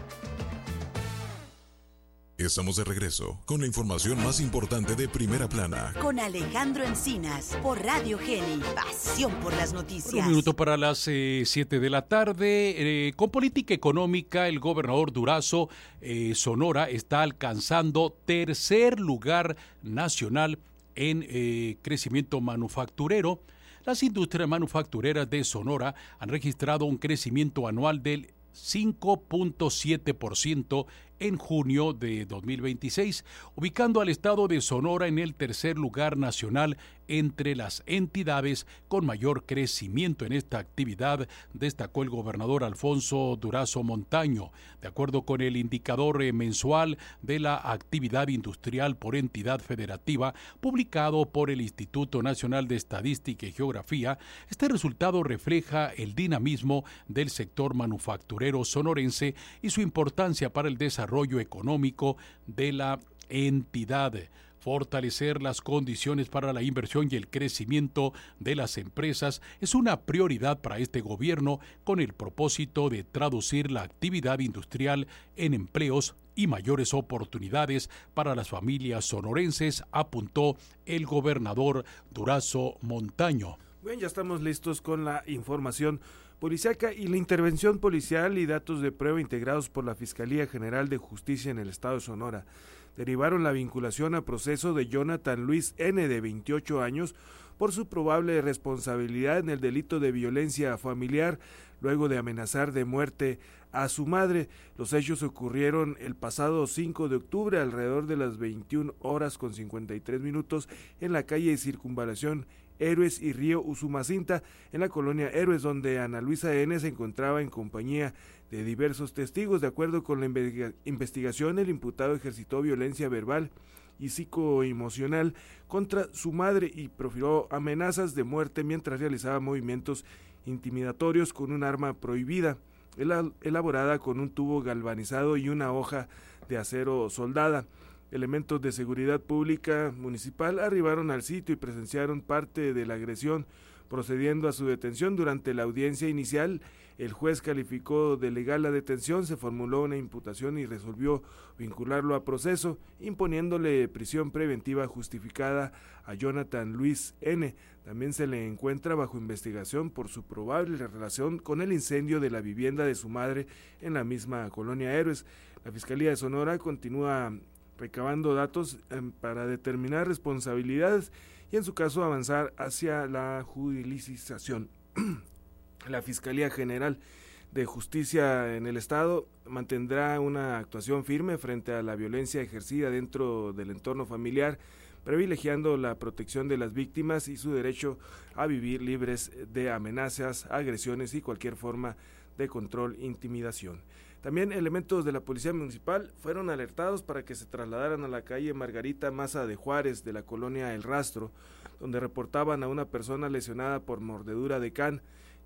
Estamos de regreso con la información más importante de Primera Plana. Con Alejandro Encinas, por Radio Geni, pasión por las noticias. Un minuto para las eh, siete de la tarde. Eh, con política económica, el gobernador Durazo, eh, Sonora, está alcanzando tercer lugar nacional en eh, crecimiento manufacturero. Las industrias manufactureras de Sonora han registrado un crecimiento anual del cinco punto siete por ciento en junio de dos mil veintiséis, ubicando al estado de Sonora en el tercer lugar nacional entre las entidades con mayor crecimiento en esta actividad, destacó el gobernador Alfonso Durazo Montaño. De acuerdo con el indicador mensual de la actividad industrial por entidad federativa, publicado por el Instituto Nacional de Estadística y Geografía, este resultado refleja el dinamismo del sector manufacturero sonorense y su importancia para el desarrollo económico de la entidad. Fortalecer las condiciones para la inversión y el crecimiento de las empresas es una prioridad para este gobierno, con el propósito de traducir la actividad industrial en empleos y mayores oportunidades para las familias sonorenses, apuntó el gobernador Durazo Montaño. Bien, ya estamos listos con la información policiaca y la intervención policial y datos de prueba integrados por la Fiscalía General de Justicia en el estado de Sonora derivaron la vinculación a proceso de Jonathan Luis N., de veintiocho años, por su probable responsabilidad en el delito de violencia familiar, luego de amenazar de muerte a su madre. Los hechos ocurrieron el pasado cinco de octubre, alrededor de las veintiuna horas con cincuenta y tres minutos, en la calle Circunvalación Héroes y Río Usumacinta, en la colonia Héroes, donde Ana Luisa N. se encontraba en compañía de diversos testigos. De acuerdo con la investigación, el imputado ejercitó violencia verbal y psicoemocional contra su madre y profirió amenazas de muerte mientras realizaba movimientos intimidatorios con un arma prohibida, elaborada con un tubo galvanizado y una hoja de acero soldada. Elementos de seguridad pública municipal arribaron al sitio y presenciaron parte de la agresión, procediendo a su detención. Durante la audiencia inicial, el juez calificó de legal la detención, se formuló una imputación y resolvió vincularlo a proceso, imponiéndole prisión preventiva justificada a Jonathan Luis N. También se le encuentra bajo investigación por su probable relación con el incendio de la vivienda de su madre en la misma colonia Héroes. La Fiscalía de Sonora continúa recabando datos eh, para determinar responsabilidades y en su caso avanzar hacia la judicialización. La Fiscalía General de Justicia en el Estado mantendrá una actuación firme frente a la violencia ejercida dentro del entorno familiar, privilegiando la protección de las víctimas y su derecho a vivir libres de amenazas, agresiones y cualquier forma de control, intimidación. También elementos de la Policía Municipal fueron alertados para que se trasladaran a la calle Margarita Maza de Juárez de la colonia El Rastro, donde reportaban a una persona lesionada por mordedura de can,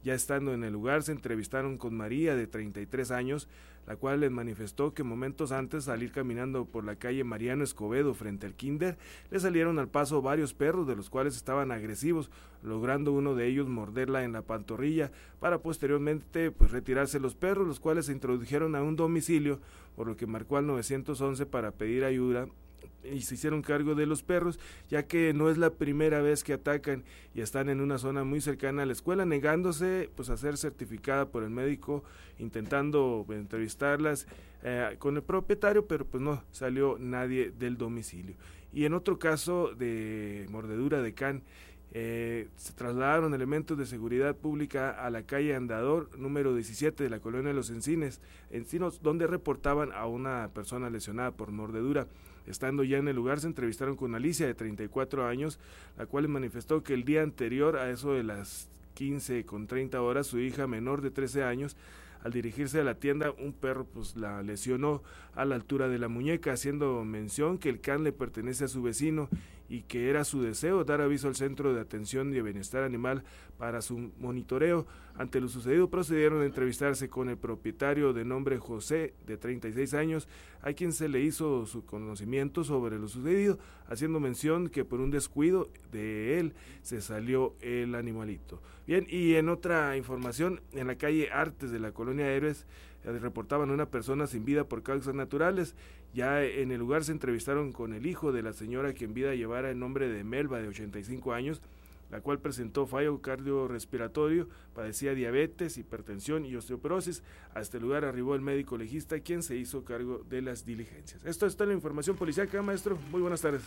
Ya estando en el lugar se entrevistaron con María, de treinta y tres años, la cual les manifestó que momentos antes de salir caminando por la calle Mariano Escobedo frente al kinder, le salieron al paso varios perros, de los cuales estaban agresivos, logrando uno de ellos morderla en la pantorrilla para posteriormente pues retirarse los perros, los cuales se introdujeron a un domicilio, por lo que marcó al nueve once para pedir ayuda y se hicieron cargo de los perros, ya que no es la primera vez que atacan y están en una zona muy cercana a la escuela, negándose pues a ser certificada por el médico, intentando entrevistarlas eh, con el propietario, pero pues no salió nadie del domicilio. Y en otro caso de mordedura de can, Eh, se trasladaron elementos de seguridad pública a la calle Andador número diecisiete de la colonia de Los Encines, Encinos, donde reportaban a una persona lesionada por mordedura. Estando ya en el lugar se entrevistaron con Alicia, de treinta y cuatro años, la cual manifestó que el día anterior, a eso de las quince con treinta horas, su hija menor de trece años, al dirigirse a la tienda, un perro pues la lesionó a la altura de la muñeca, haciendo mención que el can le pertenece a su vecino y que era su deseo dar aviso al Centro de Atención y Bienestar Animal para su monitoreo. Ante lo sucedido, procedieron a entrevistarse con el propietario, de nombre José, de treinta y seis años, a quien se le hizo su conocimiento sobre lo sucedido, haciendo mención que por un descuido de él se salió el animalito. Bien, y en otra información, en la calle Artes de la colonia Héroes, eh, reportaban una persona sin vida por causas naturales. Ya en el lugar se entrevistaron con el hijo de la señora, que en vida llevara el nombre de Melba, de ochenta y cinco años, la cual presentó fallo cardiorrespiratorio, padecía diabetes, hipertensión y osteoporosis. A este lugar arribó el médico legista, quien se hizo cargo de las diligencias. Esto es toda la información policiaca, maestro. Muy buenas tardes.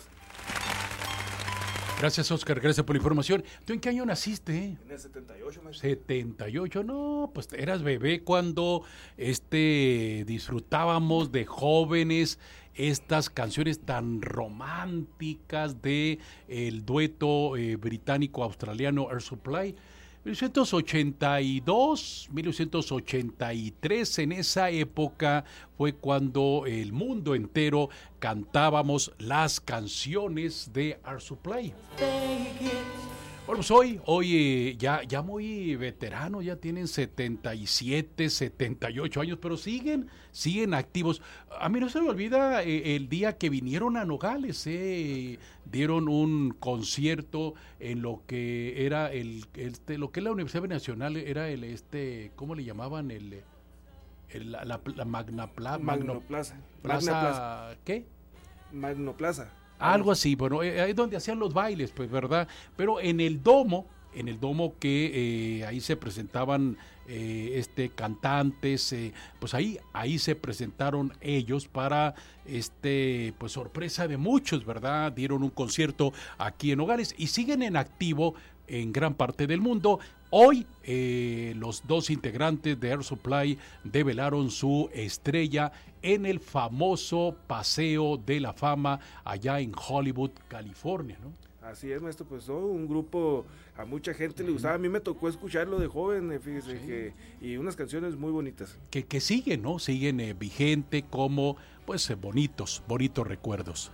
Gracias, Oscar, gracias por la información. ¿Tú en qué año naciste? En el setenta y ocho, maestro. setenta y ocho, no, pues eras bebé cuando este disfrutábamos de jóvenes estas canciones tan románticas de el dueto eh, británico-australiano Air Supply. mil novecientos ochenta y dos, mil novecientos ochenta y tres, en esa época fue cuando el mundo entero cantábamos las canciones de Air Supply. Bueno, pues hoy, hoy eh, ya, ya muy veteranos, ya tienen setenta y siete, setenta y ocho años, pero siguen, siguen activos. A mí no se me olvida eh, el día que vinieron a Nogales, eh, dieron un concierto en lo que era el, este, lo que es la Universidad Nacional, era el, este, ¿cómo le llamaban? El, el la, la, la Magna Pla, Magno Plaza. Plaza, Magna Plaza. ¿Qué? Magno Plaza. Algo así, bueno, eh, ahí es donde hacían los bailes, pues, ¿verdad? Pero en el domo, en el domo que eh, ahí se presentaban eh, este cantantes, eh, pues ahí, ahí se presentaron ellos para, este, pues sorpresa de muchos, ¿verdad? Dieron un concierto aquí en Nogales y siguen en activo en gran parte del mundo. Hoy eh, los dos integrantes de Air Supply develaron su estrella en el famoso Paseo de la Fama allá en Hollywood, California, ¿no? Así es, maestro, pues oh, un grupo, a mucha gente le gustaba, a mí me tocó escucharlo de joven, fíjese, sí. que, y unas canciones muy bonitas. Que, que siguen, ¿no? Siguen eh, vigente como, pues, eh, bonitos, bonitos recuerdos.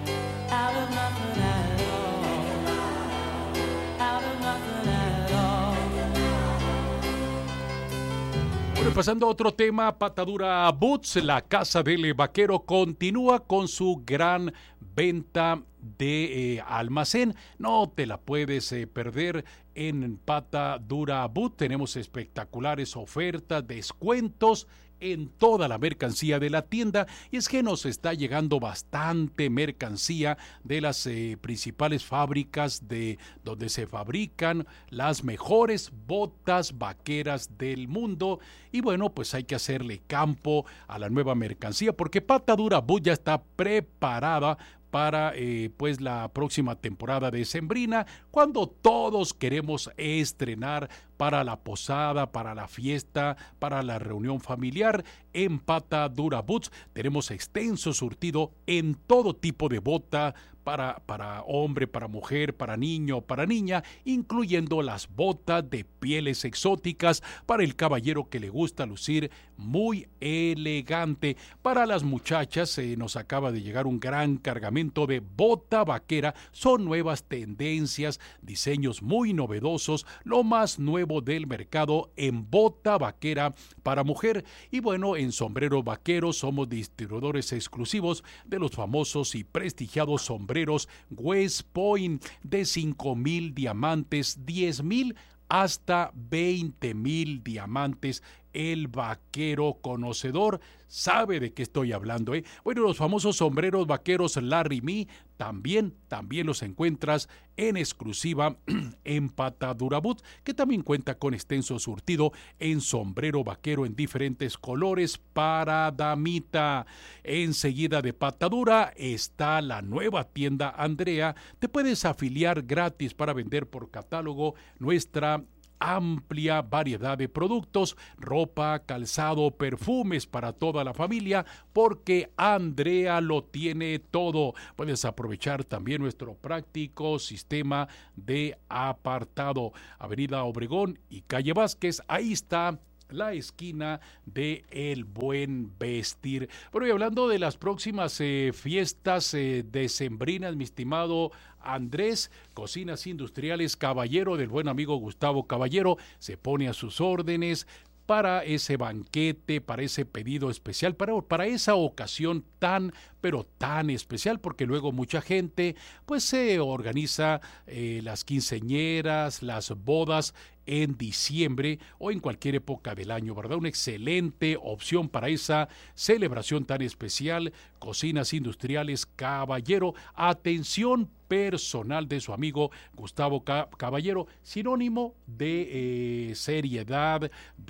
Bueno, pasando a otro tema, Patadura Boots, la casa del vaquero continúa con su gran venta de eh, almacén. No te la puedes eh, perder en Patadura Boots. Tenemos espectaculares ofertas, descuentos en toda la mercancía de la tienda, y es que nos está llegando bastante mercancía de las eh, principales fábricas de donde se fabrican las mejores botas vaqueras del mundo, y bueno, pues hay que hacerle campo a la nueva mercancía porque Patadura Boot ya está preparada para eh, pues la próxima temporada decembrina, cuando todos queremos estrenar para la posada, para la fiesta, para la reunión familiar. En Patadura Boots tenemos extenso surtido en todo tipo de bota, para, para hombre, para mujer, para niño, para niña, incluyendo las botas de pieles exóticas para el caballero que le gusta lucir muy elegante. Para las muchachas eh, nos acaba de llegar un gran cargamento de bota vaquera. Son nuevas tendencias, diseños muy novedosos, lo más nuevo ramo del mercado en bota vaquera para mujer. Y bueno, en sombreros vaqueros somos distribuidores exclusivos de los famosos y prestigiados sombreros West Point de cinco mil diamantes, diez mil hasta veinte mil diamantes. El vaquero conocedor sabe de qué estoy hablando, ¿eh? Bueno, los famosos sombreros vaqueros Larry Me también, también los encuentras en exclusiva en Patadurabut, que también cuenta con extenso surtido en sombrero vaquero en diferentes colores para damita. Enseguida de Patadura está la nueva tienda Andrea. Te puedes afiliar gratis para vender por catálogo nuestra amplia variedad de productos, ropa, calzado, perfumes para toda la familia, porque Andrea lo tiene todo. Puedes aprovechar también nuestro práctico sistema de apartado. Avenida Obregón y Calle Vázquez, ahí está la esquina de El Buen Vestir. Bueno, y hablando de las próximas eh, fiestas eh, decembrinas, mi estimado Andrés, Cocinas Industriales Caballero, del buen amigo Gustavo Caballero, se pone a sus órdenes para ese banquete, para ese pedido especial, para, para esa ocasión tan, pero tan especial, porque luego mucha gente pues se organiza eh, las quinceañeras, las bodas en diciembre o en cualquier época del año, ¿verdad? Una excelente opción para esa celebración tan especial. Cocinas Industriales Caballero, atención personal de su amigo Gustavo Caballero, sinónimo de eh, seriedad,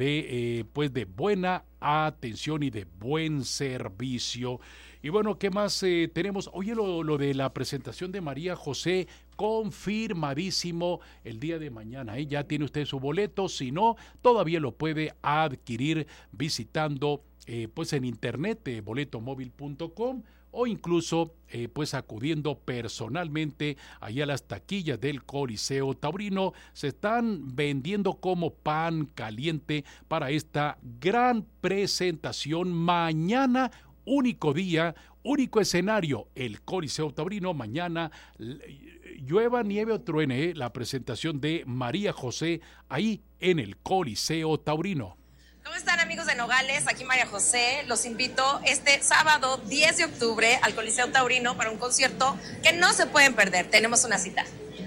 de eh, pues de buena atención y de buen servicio. Y bueno, ¿qué más eh, tenemos? Oye, lo, lo de la presentación de María José, confirmadísimo el día de mañana, ¿eh? Ya tiene usted su boleto, si no, todavía lo puede adquirir visitando eh, pues en internet, eh, boletomóvil punto com, o incluso eh, pues acudiendo personalmente allá a las taquillas del Coliseo Taurino. Se están vendiendo como pan caliente para esta gran presentación mañana. Único día, único escenario, el Coliseo Taurino. Mañana, llueva, nieve o truene, ¿eh? La presentación de María José ahí en el Coliseo Taurino. ¿Cómo están, amigos de Nogales? Aquí María José. Los invito este sábado diez de octubre al Coliseo Taurino para un concierto que no se pueden perder. Tenemos una cita.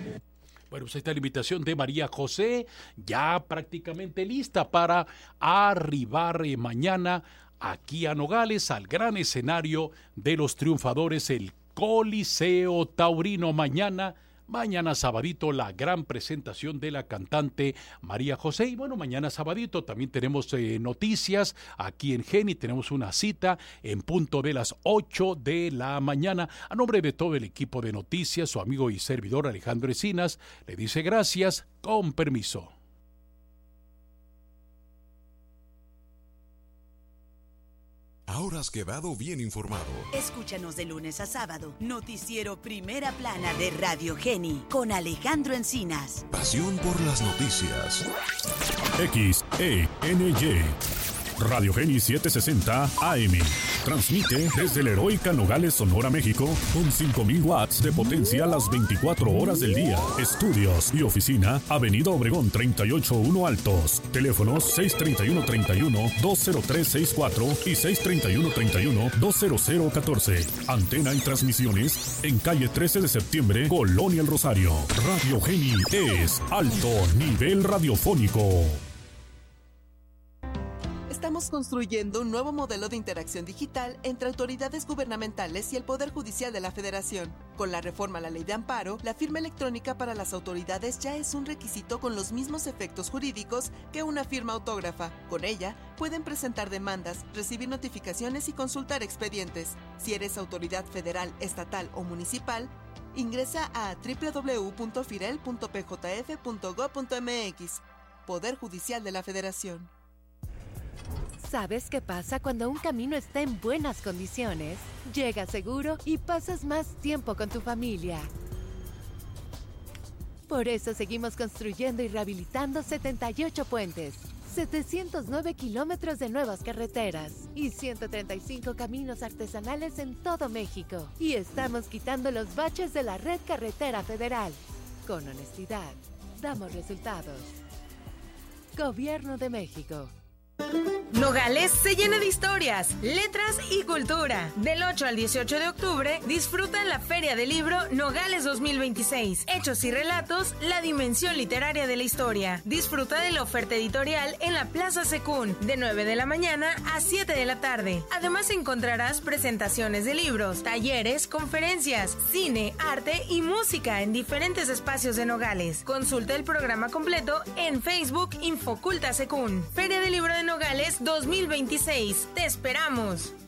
Bueno, pues ahí está la invitación de María José, ya prácticamente lista para arribar mañana aquí a Nogales, al gran escenario de los triunfadores, el Coliseo Taurino. Mañana, mañana sabadito, la gran presentación de la cantante María José. Y bueno, mañana sabadito también tenemos eh, noticias aquí en Geni. Tenemos una cita en punto de las ocho de la mañana. A nombre de todo el equipo de noticias, su amigo y servidor Alejandro Encinas le dice gracias, con permiso. Ahora has quedado bien informado. Escúchanos de lunes a sábado. Noticiero Primera Plana de Radio Geni con Alejandro Encinas. Pasión por las noticias. X E N Y Radio Geni setecientos sesenta A M. Transmite desde la heroica Nogales, Sonora, México, con cinco mil watts de potencia las veinticuatro horas del día. Estudios y oficina, Avenida Obregón treinta y ocho uno Altos. Teléfonos seis treinta y uno treinta y uno dos cero tres sesenta y cuatro y seis treinta y uno treinta y uno dos cero cero catorce. Antena y transmisiones en calle trece de septiembre, Colonia El Rosario. Radio Geni es alto nivel radiofónico. Estamos construyendo un nuevo modelo de interacción digital entre autoridades gubernamentales y el Poder Judicial de la Federación. Con la reforma a la Ley de Amparo, la firma electrónica para las autoridades ya es un requisito con los mismos efectos jurídicos que una firma autógrafa. Con ella, pueden presentar demandas, recibir notificaciones y consultar expedientes. Si eres autoridad federal, estatal o municipal, ingresa a doble u doble u doble u punto firel punto p j f punto gob punto m x. Poder Judicial de la Federación. ¿Sabes qué pasa cuando un camino está en buenas condiciones? Llegas seguro y pasas más tiempo con tu familia. Por eso seguimos construyendo y rehabilitando setenta y ocho puentes, setecientos nueve kilómetros de nuevas carreteras y ciento treinta y cinco caminos artesanales en todo México. Y estamos quitando los baches de la red carretera federal. Con honestidad, damos resultados. Gobierno de México. Nogales se llena de historias, letras y cultura. Del ocho al dieciocho de octubre, disfruta en la Feria del Libro Nogales dos mil veintiséis. Hechos y relatos, la dimensión literaria de la historia. Disfruta de la oferta editorial en la Plaza Secún, de nueve de la mañana a siete de la tarde. Además encontrarás presentaciones de libros, talleres, conferencias, cine, arte y música en diferentes espacios de Nogales. Consulta el programa completo en Facebook Infoculta Secún. Feria del Libro de Nogales dos mil veintiséis. ¡Te esperamos!